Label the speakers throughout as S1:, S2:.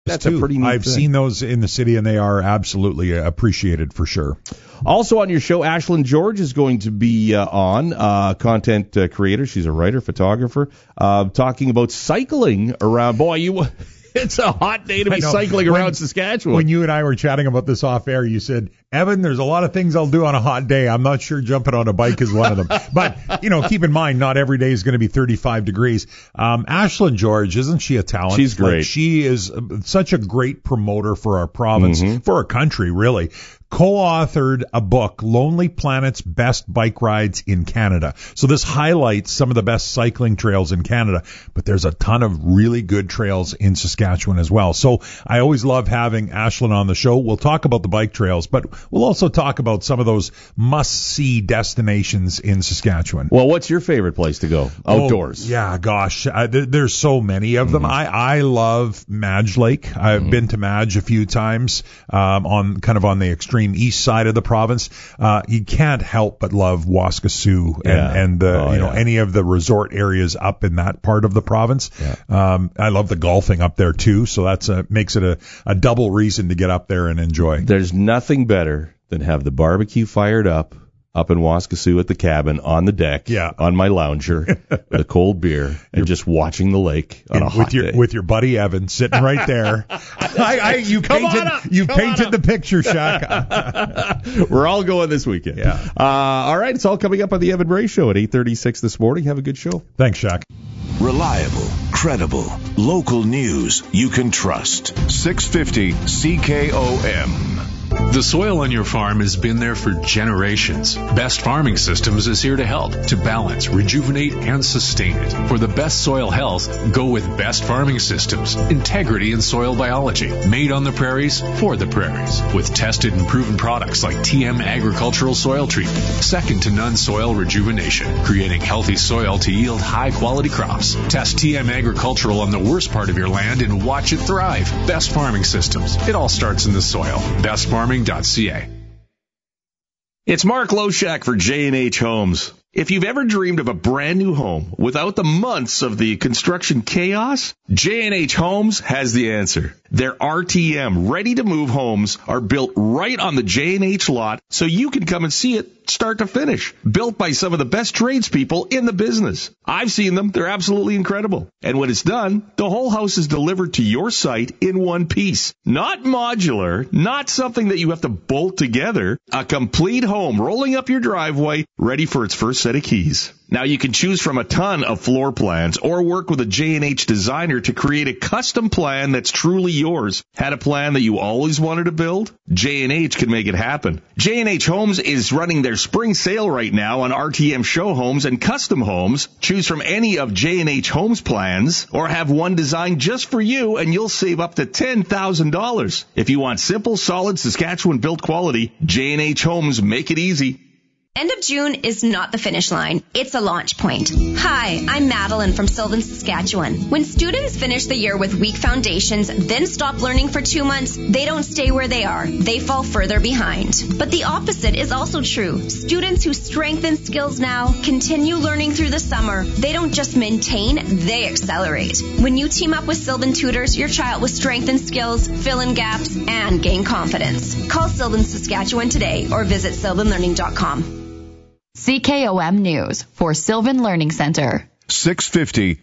S1: That's a pretty neat
S2: I've
S1: thing.
S2: seen those in the city, and they are absolutely appreciated for sure.
S1: Also on your show, Ashlyn George is going to be on, content creator. She's a writer, photographer, talking about cycling around. Boy, it's a hot day to be cycling around Saskatchewan.
S2: When you and I were chatting about this off air, you said, Evan, there's a lot of things I'll do on a hot day. I'm not sure jumping on a bike is one of them. But, keep in mind, not every day is going to be 35 degrees. Ashlyn George, isn't she a talent?
S1: She's great.
S2: She is such a great promoter for our province, for our country, really. Co-authored a book, Lonely Planet's Best Bike Rides in Canada. So this highlights some of the best cycling trails in Canada, but there's a ton of really good trails in Saskatchewan as well. So I always love having Ashlyn on the show. We'll talk about the bike trails, but we'll also talk about some of those must-see destinations in Saskatchewan.
S1: Well, what's your favorite place to go outdoors?
S2: Yeah, gosh, there's so many of them. I love Madge Lake. I've been to Madge a few times, on the extreme east side of the province. You can't help but love Waskesiu and any of the resort areas up in that part of the province. I love the golfing up there too, so that's makes it a double reason to get up there and enjoy.
S1: There's nothing better than have the barbecue fired up in Waskesiu at the cabin on the deck, on my lounger with a cold beer and just watching the lake on a hot day.
S2: With your buddy Evan sitting right there. You painted the picture, Shaq.
S1: We're all going this weekend. All right, it's all coming up on the Evan Ray Show at 8:36 this morning. Have a good show.
S2: Thanks, Shaq.
S3: Reliable, credible, local news you can trust. 650 CKOM.
S4: The soil on your farm has been there for generations. Best Farming Systems is here to help, to balance, rejuvenate, and sustain it. For the best soil health, go with Best Farming Systems. Integrity in soil biology. Made on the prairies, for the prairies. With tested and proven products like TM Agricultural Soil Treatment. Second to none soil rejuvenation. Creating healthy soil to yield high-quality crops. Test TM Agricultural on the worst part of your land and watch it thrive. Best Farming Systems. It all starts in the soil. bestfarming.ca.
S5: It's Mark Loshak for J&H Homes. If you've ever dreamed of a brand new home without the months of the construction chaos, J&H Homes has the answer. Their RTM ready-to-move homes are built right on the J&H lot so you can come and see it start to finish. Built by some of the best tradespeople in the business. I've seen them. They're absolutely incredible. And when it's done, the whole house is delivered to your site in one piece. Not modular, not something that you have to bolt together. A complete home rolling up your driveway, ready for its first set of keys. Now you can choose from a ton of floor plans or work with a J&H designer to create a custom plan that's truly yours. Had a plan that you always wanted to build? J&H can make it happen. J&H Homes is running their spring sale right now on RTM show homes and custom homes. Choose from any of J&H Homes plans or have one designed just for you and you'll save up to $10,000. If you want simple, solid Saskatchewan built quality, J&H Homes make it easy.
S6: End of June is not the finish line. It's a launch point. Hi, I'm Madeline from Sylvan, Saskatchewan. When students finish the year with weak foundations, then stop learning for 2 months, they don't stay where they are. They fall further behind. But the opposite is also true. Students who strengthen skills now continue learning through the summer. They don't just maintain, they accelerate. When you team up with Sylvan Tutors, your child will strengthen skills, fill in gaps, and gain confidence. Call Sylvan, Saskatchewan today or visit sylvanlearning.com.
S7: CKOM News for Sylvan Learning Center.
S3: 650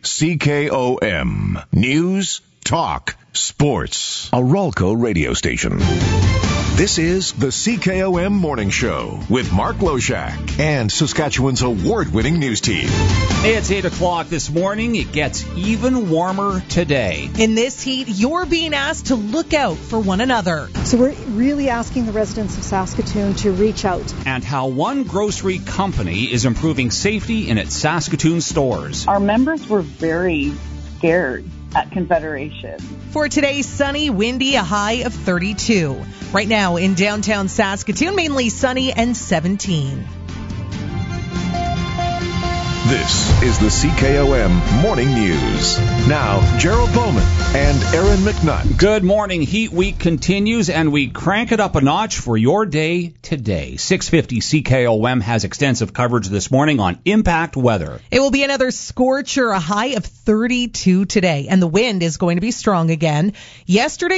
S3: CKOM. News, talk, sports. A Ralco radio station. This is the CKOM Morning Show with Mark Loshak and Saskatchewan's award-winning news team.
S8: It's 8 o'clock this morning. It gets even warmer today.
S9: In this heat, you're being asked to look out for one another.
S10: So we're really asking the residents of Saskatoon to reach out.
S8: And how one grocery company is improving safety in its Saskatoon stores.
S11: Our members were very scared at Confederation.
S9: For today's sunny, windy, a high of 32. Right now in downtown Saskatoon, mainly sunny and 17.
S3: This is the CKOM Morning News. Now, Gerald Bowman and Aaron McNutt.
S8: Good morning. Heat week continues, and we crank it up a notch for your day today. 650 CKOM has extensive coverage this morning on impact weather.
S9: It will be another scorcher, a high of 32 today, and the wind is going to be strong again. Yesterday,